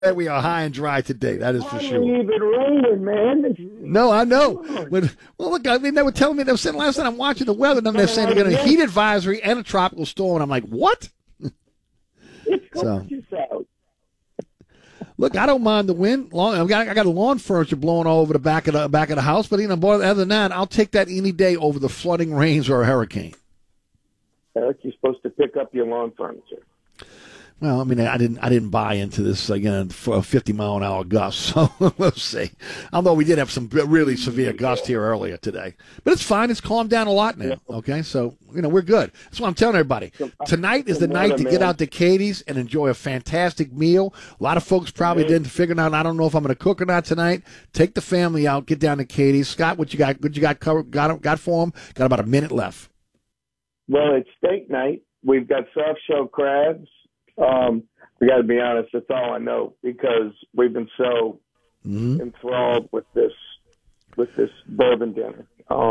We are high and dry today. That is for sure. It's even raining, man. No, I know. Well, look, I mean, they were telling me, they were saying last night I'm watching the weather, and then they're saying they're going to heat advisory and a tropical storm, and I'm like, what? It's gorgeous out. Look, I don't mind the wind. I got a lawn furniture blowing all over the back of the house, but other than that, I'll take that any day over the flooding rains or a hurricane. Eric, you're supposed to pick up your lawn furniture. Well, I mean, I didn't buy into this for a 50-mile-an-hour gust, so we'll see. Although we did have some really severe gusts here earlier today, but it's fine. It's calmed down a lot now. Okay, so we're good. That's what I'm telling everybody. Tonight is the night to get out to Katie's and enjoy a fantastic meal. A lot of folks probably didn't figure out. I don't know if I'm going to cook or not tonight. Take the family out. Get down to Katie's. Scott, what you got? What you got covered? Got for them? Got about a minute left. Well, it's steak night. We've got soft shell crabs. We got to be honest. That's all I know because we've been so enthralled with this bourbon dinner.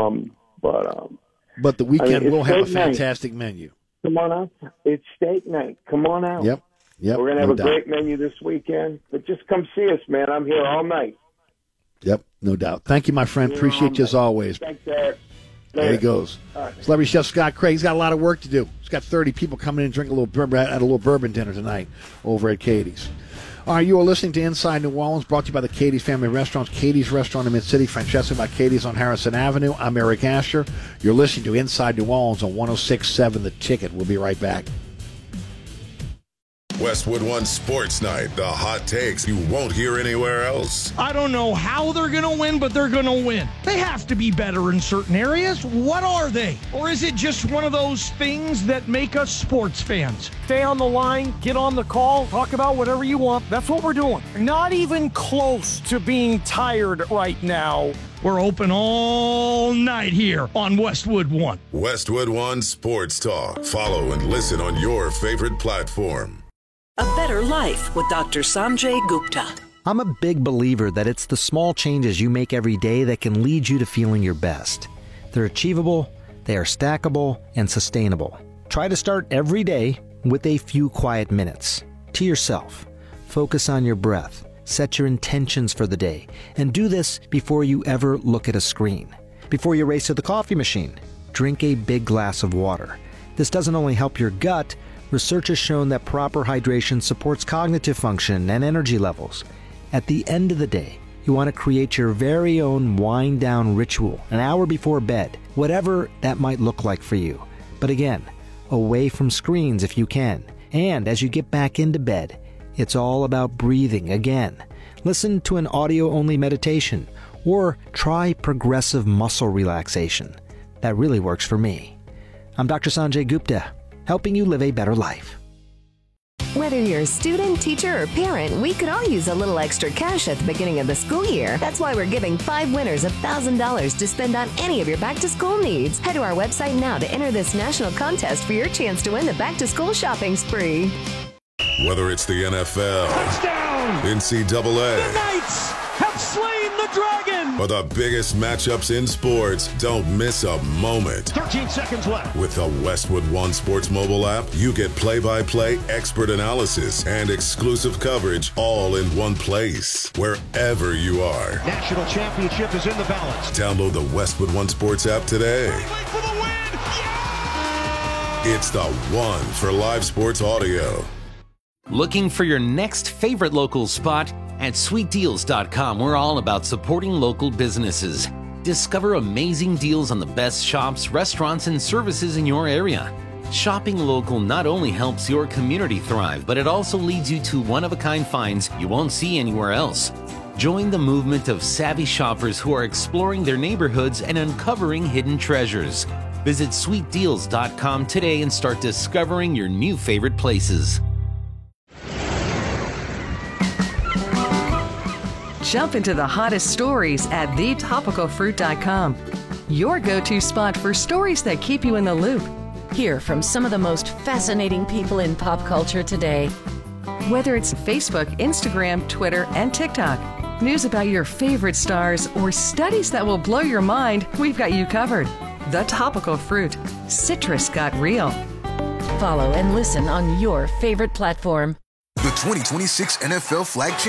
But the weekend will have a fantastic menu. Come on out. It's steak night. Come on out. Yep. We're gonna have a great menu this weekend. But just come see us, man. I'm here all night. Yep, no doubt. Thank you, my friend. Appreciate you as always. Thanks, Eric. There he goes. Right. Celebrity Chef Scott Craig. He's got a lot of work to do. He's got 30 people coming in and drinking a little bourbon dinner tonight over at Katie's. All right, you are listening to Inside New Orleans, brought to you by the Katie's Family Restaurants. Katie's Restaurant in Mid-City, Francesca by Katie's on Harrison Avenue. I'm Eric Asher. You're listening to Inside New Orleans on 106.7 The Ticket. We'll be right back. Westwood One Sports Night, the hot takes you won't hear anywhere else. I don't know how they're going to win, but they're going to win. They have to be better in certain areas. What are they? Or is it just one of those things that make us sports fans? Stay on the line, get on the call, talk about whatever you want. That's what we're doing. Not even close to being tired right now. We're open all night here on Westwood One. Westwood One Sports Talk. Follow and listen on your favorite platform. A Better Life with Dr. Sanjay Gupta. I'm a big believer that it's the small changes you make every day that can lead you to feeling your best. They're achievable, they are stackable, and sustainable. Try to start every day with a few quiet minutes. To yourself. Focus on your breath. Set your intentions for the day. And do this before you ever look at a screen. Before you race to the coffee machine, drink a big glass of water. This doesn't only help your gut. Research has shown that proper hydration supports cognitive function and energy levels. At the end of the day, you want to create your very own wind-down ritual an hour before bed, whatever that might look like for you. But again, away from screens if you can. And as you get back into bed, it's all about breathing again. Listen to an audio-only meditation or try progressive muscle relaxation. That really works for me. I'm Dr. Sanjay Gupta, helping you live a better life. Whether you're a student, teacher, or parent, we could all use a little extra cash at the beginning of the school year. That's why we're giving 5 winners $1,000 to spend on any of your back-to-school needs. Head to our website now to enter this national contest for your chance to win the back-to-school shopping spree. Whether it's the NFL, touchdown, NCAA, the Knights have slain the dragon, or the biggest matchups in sports, don't miss a moment. 13 seconds left. With the Westwood One Sports mobile app, you get play-by-play expert analysis and exclusive coverage all in one place, wherever you are. National championship is in the balance. Download the Westwood One Sports app today. For the win! Yeah! It's the one for live sports audio. Looking for your next favorite local spot? At sweetdeals.com, we're all about supporting local businesses. Discover amazing deals on the best shops, restaurants, and services in your area. Shopping local not only helps your community thrive, but it also leads you to one-of-a-kind finds you won't see anywhere else. Join the movement of savvy shoppers who are exploring their neighborhoods and uncovering hidden treasures. Visit sweetdeals.com today and start discovering your new favorite places. Jump into the hottest stories at thetopicalfruit.com. Your go-to spot for stories that keep you in the loop. Hear from some of the most fascinating people in pop culture today. Whether it's Facebook, Instagram, Twitter, and TikTok, news about your favorite stars, or studies that will blow your mind, we've got you covered. The Topical Fruit. Citrus got real. Follow and listen on your favorite platform. The 2026 NFL Flag